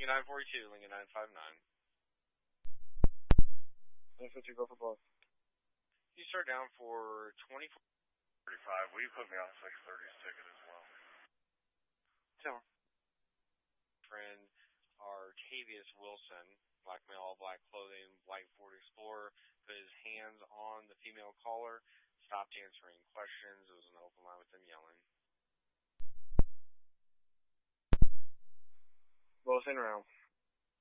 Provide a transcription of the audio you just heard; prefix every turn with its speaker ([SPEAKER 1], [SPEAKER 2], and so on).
[SPEAKER 1] Lincoln 942, Lincoln 959.
[SPEAKER 2] 952, go for both.
[SPEAKER 1] You start down for 24.
[SPEAKER 3] 35. Will you put me on 630's ticket as well?
[SPEAKER 2] Tell.
[SPEAKER 1] Friend Artavius Wilson, black male, all black clothing, white Ford Explorer, put his hands on the female caller, stopped answering questions. It was an open line with them yelling.
[SPEAKER 2] Both in round.